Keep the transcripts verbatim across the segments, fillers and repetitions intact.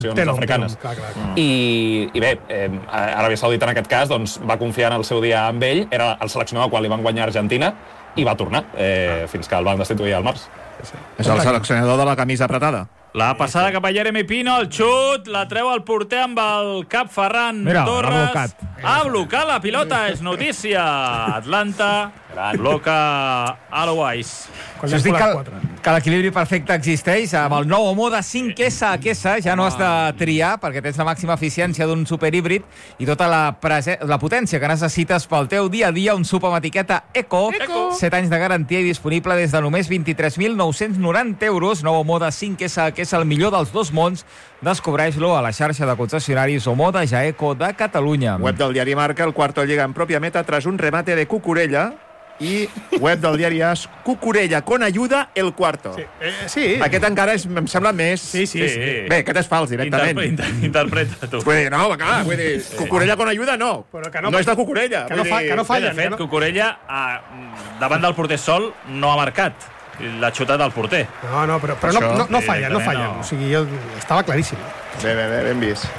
africanes. Clar, clar, clar. I, I bé, eh, Aràbia Saudita en aquest cas doncs, va confiar en el seu dia amb ell, era el seleccionador quan li van guanyar Argentina i va tornar eh, fins que el van destituir al març. Sí. És el seleccionador de la camisa apretada. La passada cap a Jeremy Pino, el xut, la treu el porter amb el cap Ferran Mira, Torres. l'ha blocat. Ha blocat la pilota, és notícia. Atlanta bloca Alois. Si us dic que, que l'equilibri perfecte existeix, amb el nou Homo de cinc essa a essa ja no has de triar, perquè tens la màxima eficiència d'un superhíbrid i tota la, la potència que necessites pel teu dia a dia, un sub amb etiqueta Eco, Eco. set anys de garantia i disponible des de només vint-i-tres mil nou-cents noranta euros. Nou Homo de cinc essa a essa, el millor dels dos mons. Descobreix-lo a la xarxa de concessionaris Homo de Jaeco de Catalunya. Web del diari Marca, el Cuarto llega en propia meta tras un remate de Cucurella. I web del diari As, Cucurella con ayuda el Cuarto. Sí, eh, sí. Aquest encara és, em sembla més... Sí, sí, sí. Bé, aquest és fals, directament. Interpre, inter, interpreta, tu. Vull dir, no, clar, vull dir, Cucurella con ayuda no. Però que no, no és de Cucurella. Que no, fa, que no Bé, falla. de fet, que no... Cucurella, a, davant del porter sol, no ha marcat. L'ha xutat al porter. No, no, però, però no, no, no falla, no falla. no. O sigui, jo, estava claríssim. Bé, bé, bé, ben vist.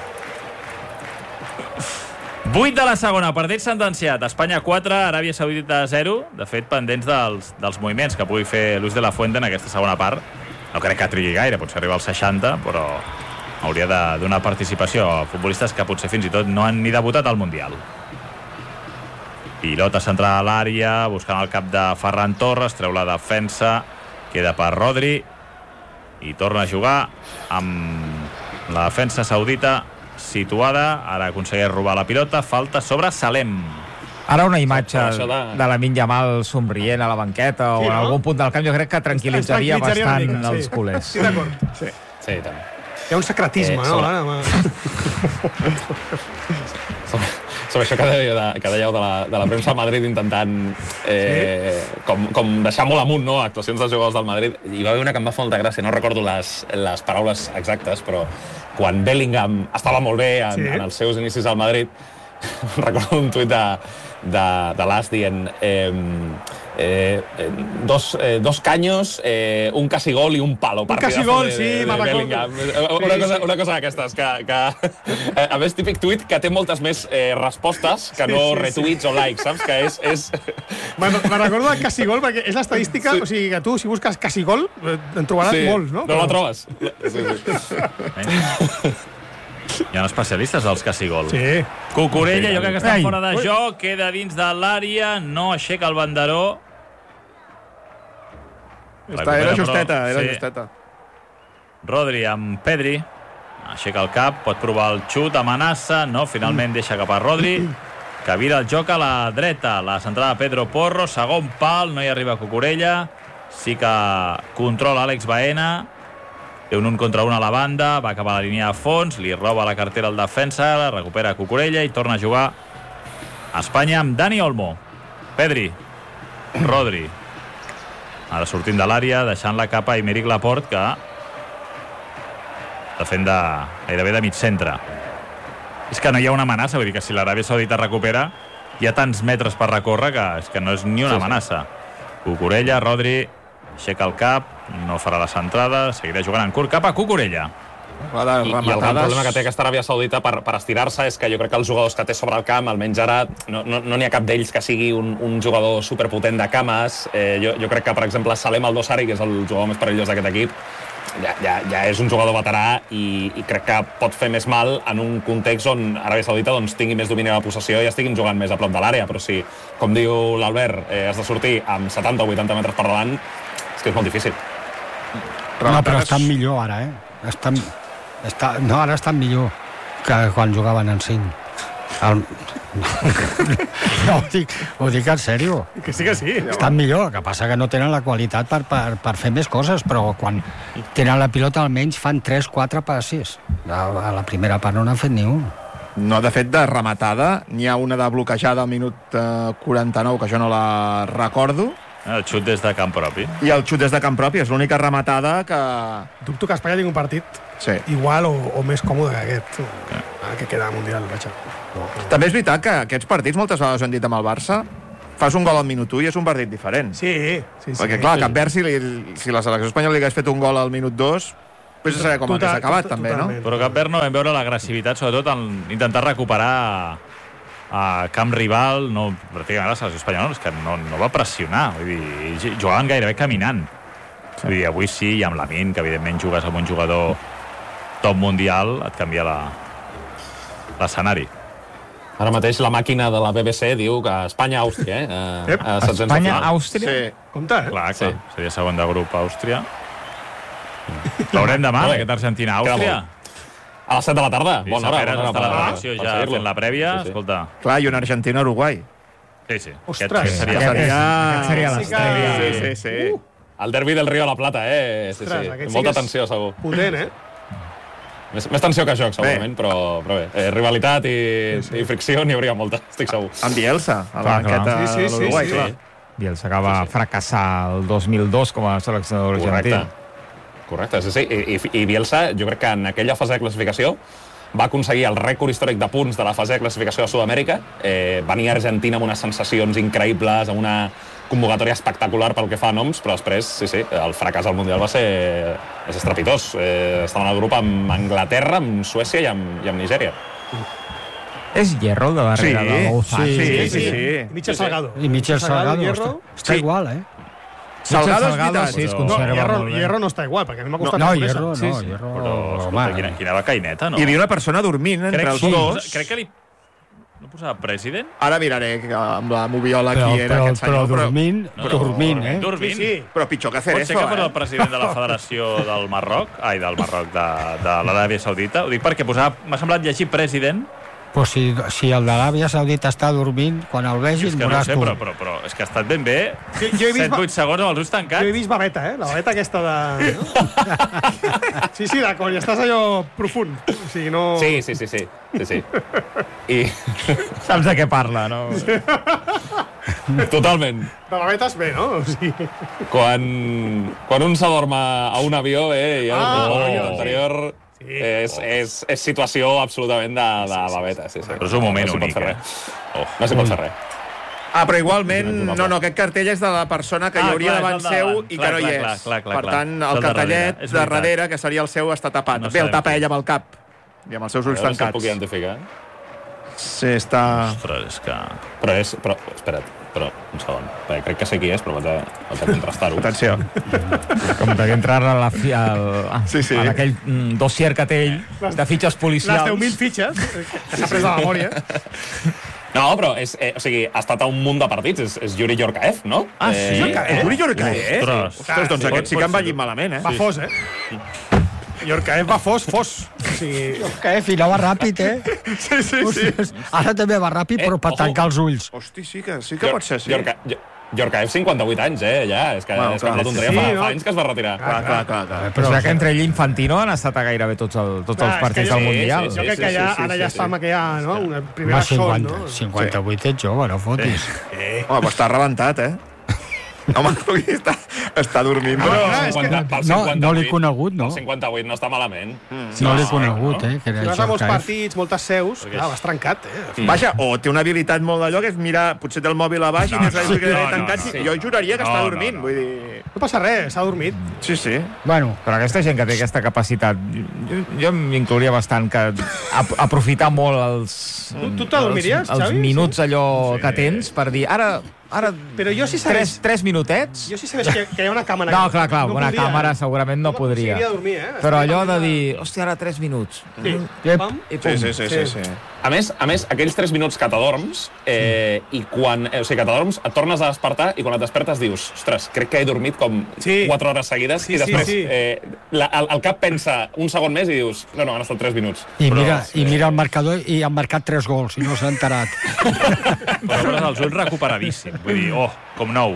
vuit de la segona, partit sentenciat. Espanya quatre, Aràbia Saudita zero. De fet, pendents dels, dels moviments que pugui fer Luis de la Fuente en aquesta segona part. No crec que trigui gaire, potser arriba als seixanta, però hauria de donar participació a futbolistes que potser fins i tot no han ni debutat al Mundial. Pilota centrada a l'àrea, buscant el cap de Ferran Torres, treu la defensa, queda per Rodri i torna a jugar amb la defensa saudita situada, ara aconsegueix robar la pilota, falta sobre Salem. Ara una imatge Això de... de Lamine Yamal somrient a la banqueta Sí, o en no? algun punt del camp, jo crec que tranquil·litzaria Ens tranquil·litzaria bastant una mica, els sí. culers. Sí, d'acord. Sí. Sí, tant. Hi ha un secretisme, Eh, no? sobre- Ara, ma- Sobre, sobre això que dèieu de, que dèieu de, la, de la premsa del Madrid intentant eh, sí? com, com deixar molt amunt, no?, actuacions dels jugadors del Madrid. Hi va haver una que em va fer molta gràcia, no recordo les, les paraules exactes, però quan Bellingham estava molt bé en, Sí. en els seus inicis al Madrid, recordo un tuit de, de, de l'As dient eh, eh, dos, eh, dos caños, eh, un casigol i un palo. Un casigol, de, sí, de, de me'n recordo. Bellingham. Una cosa, una cosa d'aquestes, que, que a més, típic tuit que té moltes més eh, respostes que no Sí, sí, sí. retuits o likes, saps? Que és... és... Me'n me'n recordo del Casigol, perquè és l'estadística, Sí. o sigui que tu, si busques Casigol, eh, en trobaràs Sí, molts, no? No la trobes. Sí, sí. Hi ha especialistes dels Casigol. Sí. Cucurella, jo crec que està Ei, fora de ui. joc, queda dins de l'àrea, no aixeca el banderó. Està, era justeta, era Sí. justeta. Rodri amb Pedri, aixeca el cap, pot provar el xut, amenaça, no, finalment deixa cap a Rodri, que vira el joc a la dreta, la centrada Pedro Porro, segon pal, no hi arriba Cucurella, sí que controla Àlex Baena, té un un contra un a la banda, va cap a la línia de fons, li roba la cartera al defensa, la recupera Cucurella i torna a jugar a Espanya amb Dani Olmo. Pedri, Rodri, ara sortint de l'àrea, deixant-la cap a Aymeric Laporte, que està fent de, gairebé de mig centre. És que no hi ha una amenaça, vull dir que si l'Aràbia Saudita recupera, hi ha tants metres per recórrer que és que no és ni una amenaça. Cucurella, Rodri, aixeca el cap, no farà la centrada, seguirà jugant en curt cap a Cucurella. Va de I, I el gran rematades. problema que té aquesta Aràbia Saudita per, per estirar-se és que jo crec que els jugadors que té sobre el camp, almenys ara, no n'hi no, no ha cap d'ells que sigui un, un jugador superpotent de cames. Eh, jo, jo crec que, per exemple, Salem Aldosari, que és el jugador més perillós d'aquest equip, ja, ja, ja és un jugador veterà i, i crec que pot fer més mal en un context on Aràbia Saudita doncs, tingui més domini de la possessió i estiguin jugant més a prop de l'àrea. Però si, com diu l'Albert, eh, has de sortir amb setanta o vuitanta metres per davant, és que és molt difícil. No, però estan millor ara, eh? Estan, està, no, ara estan millor que quan jugaven en cinc. El... no, ho dic, ho dic en sèrio. Que sí, que sí. Estan millor, el que passa que no tenen la qualitat per, per, per fer més coses, però quan tenen la pilota almenys fan tres quatre passes. A, a la primera part no n'han fet ni un. No, de fet, de rematada, n'hi ha una de bloquejada al minut eh, quaranta-nou, que jo no la recordo, El xut des de camp propi. i el xut des de camp propi és l'única rematada que... Dubto que Espanya tingui un partit Sí. igual o, o més còmode que aquest. Ah, que queda Mundial, vaja. No, no. També és veritat que aquests partits, moltes vegades ho hem dit amb el Barça, fas un gol al minut u i és un partit diferent. Sí, sí, sí. Perquè, clar, Cap Verd, si, li, si la selecció espanyola li hagués fet un gol al minut dos, Després de saber com Total, hagués acabat, tot- també, no? totalment. Però Cap Verd no vam veure l'agressivitat, sobretot en intentar recuperar a camp rival, no, pràcticament la selecció espanyola és que no, no va pressionar, vull dir, jugaven gairebé caminant. Vull dir, avui sí, i amb Lamine, que evidentment jugues amb un jugador top mundial, et canvia la l'escenari. Ara mateix la màquina de la B B C diu que Espanya-Àustria, eh? A, a setzents de Espanya, final. Àustria... Sí. Compte, eh? Clar, Sí. clar, seria segon de grup Àustria. Veurem demà, Molt bé. aquest Argentina-Àustria. A les set de la tarda. Sí, Bona hora. Saperes Bona hora està a la per- redacció per ja seguir-lo. fent la prèvia, Sí, sí. escolta. Clar, i un Argentina-Uruguai. Sí, sí. Ostres, aquest seria... aquest és- Seria... aquest seria Sí que- l'estrella. Sí, sí, sí. El derbi del Rio de la Plata, eh? Sí, Ostres, sí. aquest sí Molta que és tensió, segur. Potent, eh? Més, més tensió que joc, segurament, però, però bé. Eh, rivalitat i, Sí, sí. i fricció n'hi hauria molta, estic segur. Amb Bielsa, a la Clar, banqueta clar. Sí, sí, de sí, l'Uruguai, sí. clar. Bielsa que va fracassar el dos mil dos com a seleccionador Correcte. argentí. Correcte, sí, sí. I, i, I Bielsa, jo crec que en aquella fase de classificació va aconseguir el rècord històric de punts de la fase de classificació de Sud-amèrica. Eh, venia a Argentina amb unes sensacions increïbles, amb una convocatòria espectacular pel que fa a noms, però després, sí, sí, el fracàs al Mundial va ser és estrepitós. Eh, estaven al grup amb Anglaterra, amb Suècia i amb, i amb Nigèria. És Hierro el de darrere Sí, de Bouzan. sí, Sí, sí, sí. sí. I Mitchell Salgado. I Michel Salgado Hierro. està, està Sí. igual, eh? Salgado és Salgado, veritat. sí, es No, No, conserva Hierro, molt bé. Hierro no està igual, perquè a mi m'ha costat No, reconèixer. Hierro no, Sí, sí. Hierro... Però, escolta, home, quina, quina becaineta, no? Hi havia una persona dormint entre crec, els sí, dos. crec que li... No posava president? Ara miraré que amb la moviola però, qui era però, aquest però senyor, però, dormint, No, no, dormint, eh? Dormint? Sí, sí. però pitjor que Pot ser Cerezo, que fos el eh? president de la Federació del Marroc, ai, del Marroc, de, de l'Aràbia Saudita. Ho dic perquè posava, m'ha semblat llegir president. Però si, si el de l'Aràbia Saudita està dormint, quan el És vegis, que no veuràs sé, tu. però, però, però és que ha estat ben bé. Jo, jo he vist... set vuit segons amb els ulls Jo he tancats. vist babeta, eh? La babeta aquesta de... No? Sí, sí, de conya, estàs allò profund. O sigui, no... Sí, sí, sí, sí. sí, sí. I Saps de què parla, no? totalment. De babetes bé, no? O sigui... Quan, quan un s'adorm a a un avió, eh, i el Ah, oh, avió, sí. anterior... Sí. És, és, és situació absolutament de, de babeta, sí, sí. Però és un moment no s'hi únic, pot fer eh? res. Oh. No s'hi pot fer res. Ah, però igualment, no, no, aquest cartell és de la persona que Ah, hi hauria clar, davant és el de seu davant. i Clar, que no hi clar, és. clar, clar, clar, Per clar. tant, És el el de cartellet darrere, és de veritat. darrere, que seria el seu, està tapat. No Bé, el sabem tapa qui ell és. amb el cap i amb els seus A ulls veure si el puc tancats. identificar. Sí, està... Ostres, és que... Però és... Però, espera't, però un segon. Perquè crec que sé qui és, però vaig a, vaig a contrastar-ho. Atenció. Com que entrar a la fi, al, Sí, sí. en aquell mm, dossier que té ell de fitxes Les policials. deu mil fitxes, que s'ha pres de memòria. No, però és, eh, o sigui, ha estat a un munt de partits. És, és Yuri Yorkaev, no? Ah, sí? Eh? Yuri Yorkaev? Ostres. Ostres, doncs aquest sí que han ballit malament, eh? Va fos, eh? Yorkaev va fos, fos. O sigui... Que filava ràpid, eh? Sí, sí, sí. Ara també va ràpid, Eh, però per ojo. tancar els ulls. Hosti, sí que, sí que pot ser, sí. Yorka, Yorkaev, cinquanta-vuit anys, eh, ja. És que, Bueno, és que clar. la tonteria Sí, fa, no? fa anys que es va retirar. Clar, clar, clar. clar. Però és que entre ell i Infantino han estat a gairebé tots, el, tots Clar, els és que partits jo- del sí, Mundial. sí, Jo crec que ja, sí, sí, ara ja sí, està amb aquella, no? Una primera Va, son, cinquanta, no? cinquanta-vuit ets jove, no fotis. Home, però està rebentat, eh? Home, està, està dormint, Però però... clar, és que- cinquanta, pel No, cinquanta-vuit, no l'he conegut, no? El cinquanta-vuit no està malament. No l'he conegut, eh? Que Si era vas a molts Jorkaev. partits, moltes seus, clar, vas trencat, eh? Vaja, o té una habilitat molt d'allò, que és mirar, potser té el mòbil a baix i més no, no, que no, no, no, tancat. no, Jo juraria que No, està no, dormint, no. vull dir... No passa res, s'ha dormit. Sí, sí. Bueno, Però aquesta gent que té aquesta capacitat, jo, jo m'inclouria bastant que ap aprofitar molt els, Tu- tu t'adormiries, els, els Xavi? minuts allò que tens per dir, ara, ara Però jo sí sabés... tres, tres minutets? Jo sí sabés que, que hi ha una càmera... No, clar, clar, una podria, càmera eh? segurament no Home, podria. conseguiria dormir, eh? Però Estic allò de amb dir, una- hòstia, ara tres minuts. Sí. I, Pam. i pum. Sí, sí, sí, sí, sí. A més, a més, aquells tres minuts que t'adorms, eh, i quan, eh, o sigui, que t'adorms, et tornes a despertar i quan et despertes dius, ostres, crec que he dormit com Sí. quatre hores seguides Sí, i després sí, sí. Eh, la, el, el cap pensa un segon més i dius, no, no, han estat tres minuts. i Però, mira, sí. i mira el marcador i han marcat tres gols i no s'ha enterat. Però obres els ulls recuperadíssim. Vull dir, oh, com nou.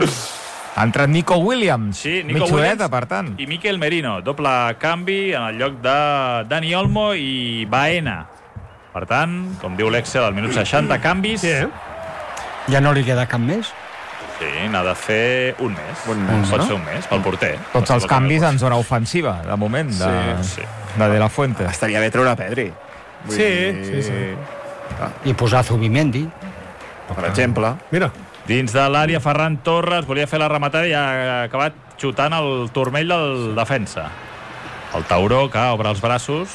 Ha entrat Nico Williams, Sí, Nico mitja horeta, Williams per tant. i Miquel Merino. Doble canvi en el lloc de Dani Olmo i Baena. Per tant, com diu l'Excel, al minut seixanta, canvis. Sí, eh? Ja no li queda cap més? Sí, n'ha de fer un mes. Un mes, Pot no? ser un mes, pel porter. Tots els canvis en zona ofensiva, de moment, de, Sí, sí. de De La Fuente. Estaria bé treure Pedri. Vull Sí, dir, sí, sí. I posar Zubimendi. Per exemple. Mira. Dins de l'àrea, Ferran Torres volia fer la rematada i ha acabat xutant el turmell del defensa. El tauró que obre els braços.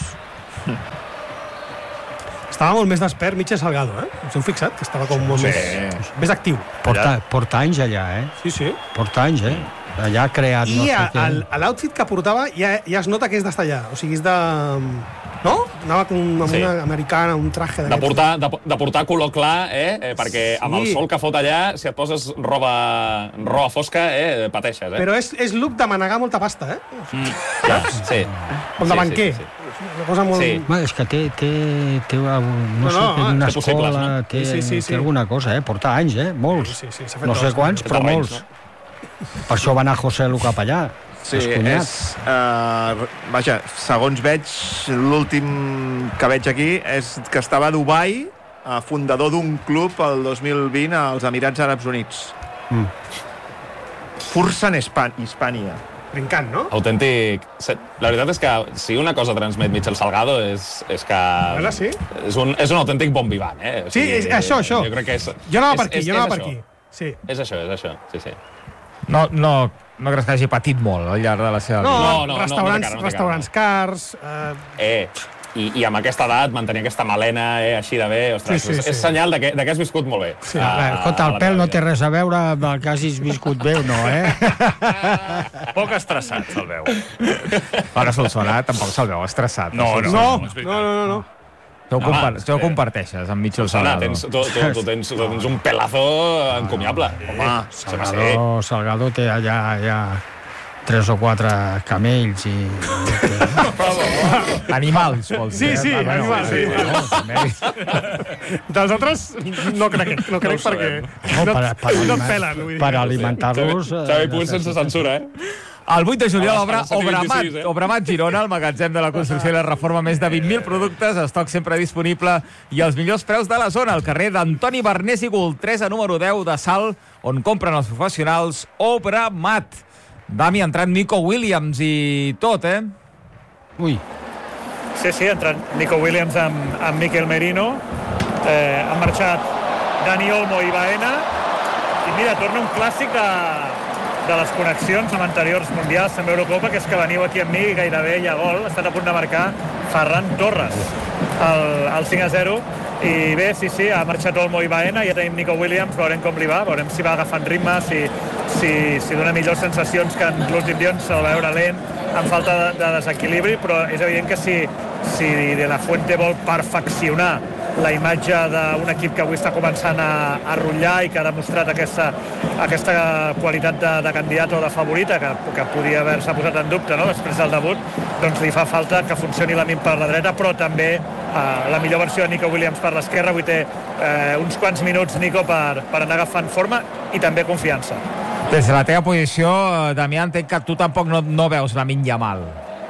Estava molt més despert Michel Salgado, eh? Us heu fixat? Que estava com molt Sí. més, més actiu. Porta, porta anys allà, eh? Sí, sí. Porta anys, eh? Allà ha creat no I sé a- què. el- a l'outfit que portava ja, ja es nota que és d'estar allà. O sigui, és de... No? Anava com amb Sí. una americana, un traje De d'aquests. portar, de, de portar color clar, eh? eh perquè amb el Sí. sol que fot allà, si et poses roba, roba fosca, eh? pateixes, eh? Però és, és look de manegar molta pasta, eh? Ja, sí. Com de Sí, banquer. sí, sí. Una cosa molt... Sí. Home, és que té, té, té algun- no, No, sé, no, té una té possibles, escola, no? té, Sí, sí, sí. té alguna cosa, eh? Porta anys, eh? Molts. Sí, sí, sí, s'ha fet No sé dos, quants, Té però terrenys, molts. Per això va anar José Lu cap allà. Sí, els cunyats. és... Uh, vaja, segons veig, l'últim que veig aquí és que estava a Dubai, uh, fundador d'un club el dos mil vint als Emirats Àrabs Units. Mm. Fursan Hispan Hispània. Brincant, no? Autèntic... La veritat és que si una cosa transmet Michel Salgado és, és que... Ara sí. És un, és un autèntic bon vivant, eh? O Sí, és, això, això. Jo crec que és... Jo anava per és- aquí, és- jo anava és per això. aquí. Sí. És això, és això, sí, sí. No, no, no creus que hagi patit molt al llarg de la seva No, vida? No, no, no, restaurants, no té cara, no té restaurants cars... Eh, Eh, i, i amb aquesta edat mantenir aquesta melena eh, així de bé, ostres, Sí, sí, és, sí. és senyal de que, de que has viscut molt bé. Sí. a- Bé, escolta, a el la pèl teva no té vida. res a veure amb el que hagis viscut bé o no, eh? Poc estressat, se'l veu. Ara Solsona tampoc se'l veu estressat. No, no, no, no, és no, veritat. no, no. Tu ho, compar és tu ho que- comparteixes amb Michel Solsona, Salgado. tens, tu, tu, tu, tens, tu tens un pelazo encomiable. Home, sembla ser. Salgado, Salgado té allà, allà tres o quatre camells i... Animals, vols Sí, dir? sí, Ah, bueno, animals, sí, animals. no, també. Dels altres no crec, no crec ho perquè No, no, per, per, no et aliment- pelen. Vull dir. per alimentar-los... eh, Xavi Puig sense censura, eh? El vuit de juliol A les- obre a les set i Obramat, vint-i-sis, eh? Obramat Girona, el magatzem de la construcció i la reforma, més de vint mil productes, estoc sempre disponible i els millors preus de la zona, al carrer d'Antoni Barnés i Gul, tres a número deu de Salt, on compren els professionals Obramat. Dami, ha entrat Nico Williams i tot, eh? Ui, Sí, sí, ha entrat Nico Williams amb, amb Mikel Merino, eh, han marxat Dani Olmo i Baena, i mira, torna un clàssic de, de les connexions amb anteriors mundials amb Eurocopa, que és que veniu aquí amb mi i gairebé hi ha gol, ha estat a punt de marcar Ferran Torres, el, el cinc a zero, i bé, sí, sí, ha marxat Olmo i Baena, ja tenim Nico Williams, veurem com li va, veurem si va agafant ritme, si, si, si dona millors sensacions que en l'últim dia on se'l va veure lent, amb falta de, de desequilibri, però és evident que si, si De La Fuente vol perfeccionar la imatge d'un equip que avui està començant a, a rotllar i que ha demostrat aquesta, aquesta qualitat de, de candidat o de favorita que, que podia haver-se posat en dubte, no?, després del debut, doncs li fa falta que funcioni la Min per la dreta, però també eh, la millor versió de Nico Williams per l'esquerra. Avui té eh, uns quants minuts Nico per, per anar agafant forma i també confiança. Des de la teva posició, eh, Damià, entenc que tu tampoc no, no veus la Min Yamal.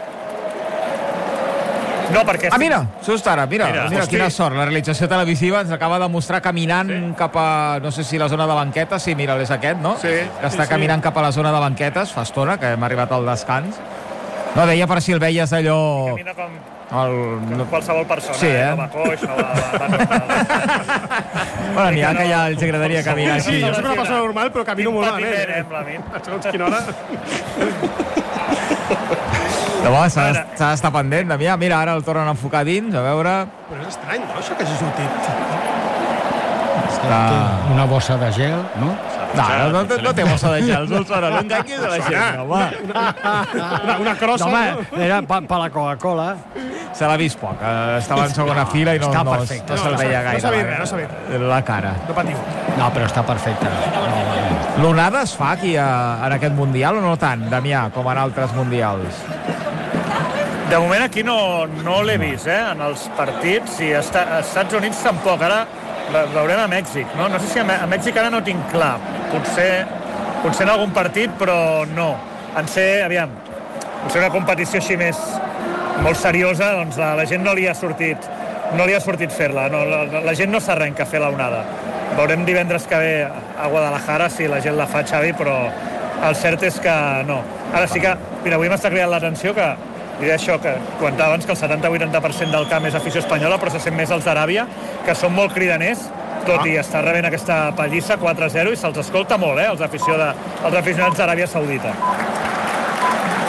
No, perquè... Ah, mira, just ara, mira, Mira, mira, hosti. quina sort. La realització televisiva ens acaba de mostrar caminant sí. cap a, no sé si la zona de banquetes, sí, mira, és aquest, no? Sí. Que està Sí, sí. caminant cap a la zona de banquetes, fa estona, que hem arribat al descans. No, deia per si el veies allò... Camina com, El... com qualsevol persona, Sí, eh? no va coix, no va... va, va, va. Bueno, n'hi ha que ja els agradaria caminar Sí, així. jo soc una persona normal, però camino molt Patiment, malament. eh, amb la Min. Eh? Segons quina hora... No, s'ha de- s'ha d'estar pendent, Damià. Mira, ara el tornen a enfocar dins, a veure... Però és estrany, no?, això que hagi sortit. Està... té una bossa de gel, no? No, no, no, no, no té bossa de gel, no sona, no enganyis a la gent, home. Una, una crossa, No, no? home, era per pa la Coca-Cola. Se l'ha vist poc. eh, Estava en segona fila i no, Està no, perfecte. no se'l No, no veia s'ha- no gaire. s'ha vist la- res, no s'ha vist La cara. No patiu. No, però està perfecte. L'onada es fa aquí a, en aquest Mundial o no tant, Damià, com en altres Mundials? De moment aquí no, no l'he vist, eh, en els partits, i a Esta- a Estats Units tampoc. Ara ve- veurem a Mèxic, no? No sé si a, Mè- a Mèxic ara no tinc clar. Potser, potser en algun partit, però no. En ser, aviam, en ser una competició així més molt seriosa, doncs la, la gent no li ha sortit no li ha sortit fer-la. No, la, la gent no s'arrenca a fer la onada. Veurem divendres que ve a Guadalajara si la gent la fa, Xavi, però el cert és que no. Ara sí que, mira, avui m'està cridant l'atenció que diré això que comentava abans, que el setanta a vuitanta per cent del camp és afició espanyola, però se sent més els d'Aràbia, que són molt cridaners, tot i estar rebent aquesta pallissa quatre a zero, i se'ls escolta molt, eh, els, afició de, els aficionats d'Aràbia Saudita.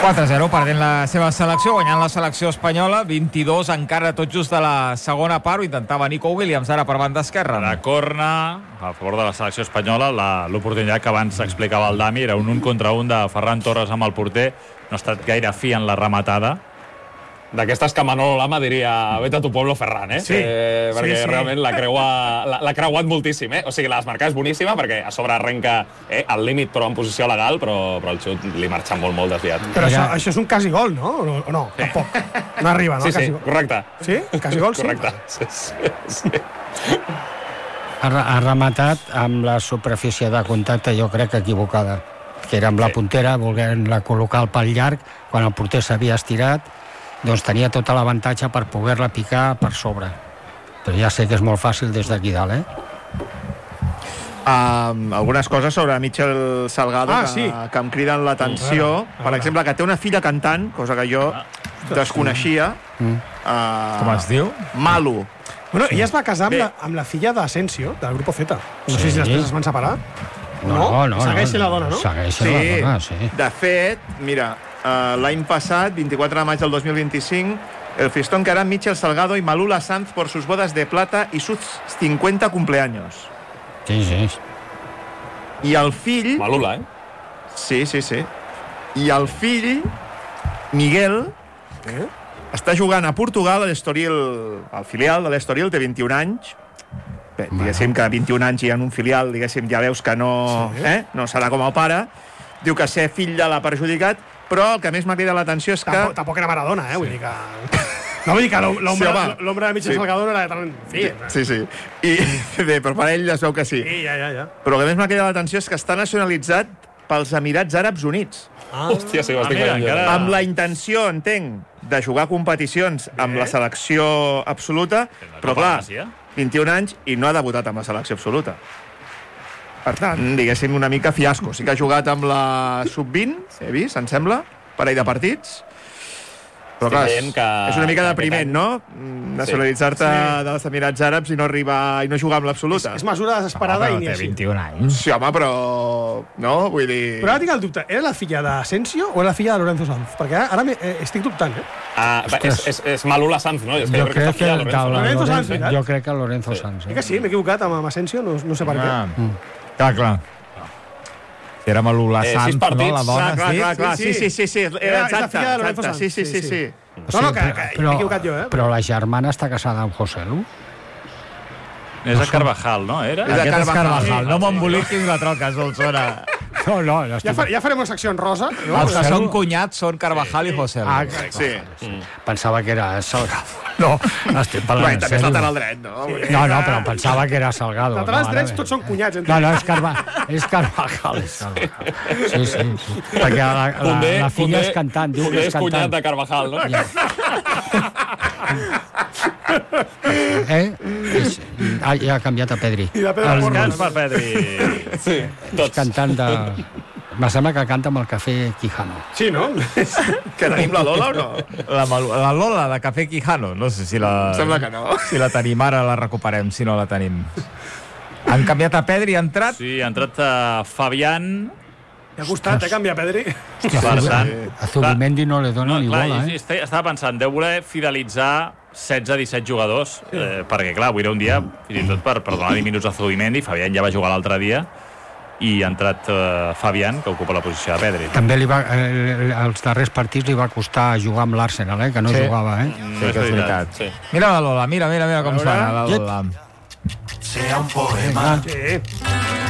quatre a zero, perdent la seva selecció, guanyant la selecció espanyola, vint-i-dos encara tot just de la segona part, ho intentava Nico Williams ara per banda esquerra. La corna a favor de la selecció espanyola, l'oportunitat que abans explicava el Dami, era un un contra un de Ferran Torres amb el porter, no ha estat gaire fi en la rematada. D'aquestes que Manolo Lama diria vete a tu pueblo, Ferran, eh? Sí, eh perquè sí, sí. realment l'ha creua, l'ha creuat moltíssim, eh? O sigui, la desmarcada és boníssima perquè a sobre arrenca eh, al límit però en posició legal, però, però el xut li marxa molt, molt desviat. Però això, això és un quasi gol, no? O no, o no tampoc. No arriba, no? Sí, sí, quasi gol. correcte. Sí? Quasi gol, sí? Correcte. Sí, sí, sí. Ha, ha rematat amb la superfície de contacte, jo crec que equivocada, que era amb la puntera, volent-la col·locar al pal llarg, quan el porter s'havia estirat, doncs tenia tot l'avantatge per poder-la picar per sobre. Però ja sé que és molt fàcil des d'aquí dalt, eh? Um, algunes coses sobre Michel Salgado ah, que, sí. que em criden l'atenció. Uh, per exemple, que té una filla cantant, cosa que jo desconeixia. Mm. Uh, Com es diu? Malu. Bueno, ella es va casar amb la, amb la filla d'Asensio, del Grupo Z. No sé Sí. si després es van separar. No, no, no. Segueix no, la dona, no? Segueix Sí, la dona, sí. de fet, mira, uh, l'any passat, vint-i-quatre de maig del dos mil vint-i-cinc, el fistón que harán Michel Salgado y Malula Sanz por sus bodas de plata y sus cincuenta cumpleaños. Sí, sí. I el fill... Malula, eh? Sí, sí, sí. I el fill, Miguel, Eh? està jugant a Portugal, a l'Estoril, al filial de l'Estoril, té vint-i-un anys. Bé, diguéssim que vint-i-un anys i en un filial, diguéssim, ja veus que no, Sí. eh? no serà com el pare. Diu que ser fill de l'ha perjudicat, però el que més m'ha cridat l'atenció és que... Tampoc, tampoc era Maradona, eh? Vull dir que... No, vull dir que l'ombra Sí, home. l'ombra de Michel Sí. Salgado no era tan... Sí, Sí, sí. I bé, però per ell es veu que sí. sí, ja, ja, ja. Però el que més m'ha cridat l'atenció és que està nacionalitzat pels Emirats Àrabs Units. Ah, Hòstia, sí, ho Ah, estic mira, veient jo. encara- Amb la intenció, entenc, de jugar competicions amb la selecció absoluta, però clar, vint-i-un anys i no ha debutat amb la selecció absoluta. Per tant, diguéssim, una mica fiasco. Sí que ha jugat amb la sub vint, he vist, em sembla, parell de partits. Però clar, Estic és, veient que- és una mica que depriment, aquest no? Mm, Nacionalitzar-te Sí. dels Emirats Àrabs i no arribar i no jugar amb l'absoluta. és mesura desesperada i ni té així. vint-i-un anys. Sí, home, però... No? Vull dir... Però ara tinc el dubte, era la filla d'Asensio o era la filla de Lorenzo Sanz? Perquè ara, ara me, eh, estic dubtant, eh? Ah, va, és, és, és Malula Sanz, no? És que Jo jo crec que crec està que, filla de de Lorenzo. la Lorenzo Sanz, Lorenzo, veritat? jo crec que Lorenzo Sanz. Eh Eh? que sí, m'he equivocat amb, amb Asensio, no, no sé per Ah, què. clar, clar. Era Malula Eh, Sanz, sis no? partits. La dona, Clar, clar, sí? clar, clar. Sí, sí, sí, sí, sí. Era- Era és la exacte, filla de Lorenzo exacte. Sanz. Sí, sí, sí, Sí, sí. No, no, que, que m'he equivocat jo, eh? Però la germana està casada amb José Lu. És a Carvajal, no? Era? És de Aquest és Carvajal. Carvajal. No m'emboliquis la troca, Solsona. No, no, no Ja, fa, ja farem una secció en rosa, no? Els que José són Lu. cunyats són Carvajal i José Lu. Ah, Sí. pensava que era Salgado. No, estic parlant Bé, en també és sèrio. lateral dret, no? Vull dir- No, no, però pensava que era Salgado. Laterals no, ara drets bé. tots són cunyats. Entre No, no, és, Carva... és Carvajal. És Carvajal. Sí, sí, sí. Perquè la, la, Condé, la filla Condé- és cantant, diu Condé que és és cunyat cantant. de Carvajal, no? Eh? És... Ah, ja ha canviat a Pedri. I de Pedro El- Porro. Descans per Pedri. Sí, És tots. cantant de... Me sembla que canta amb el Café Quijano. Sí, no? Que tenim la Lola o no? La, Malu- la Lola de Café Quijano. No sé si la... Em sembla que no. Si la tenim ara, la recuperem, si no la tenim. Han canviat a Pedri, ha entrat... Sí, ha entrat a Fabián. Ha costat, eh, canviar Pedri. Per tant, A Zubimendi no li dona no, ni clar, bola, i eh? est- estava pensant, deu voler fidelitzar setze disset jugadors, eh, perquè clar, avui era un dia fins i tot per, per donar-li minuts a Zubimendi. Fabián ja va jugar l'altre dia i ha entrat eh, Fabián, que ocupa la posició de Pedri. També li va, eh, els darrers partits li va costar jugar amb l'Arsenal, eh? Que no Sí. jugava, eh? Mm, Sí, que és veritat. Sí. Mira la Lola, mira, mira, mira com A veure. sona la Llet. Lola. Vinga. Sí.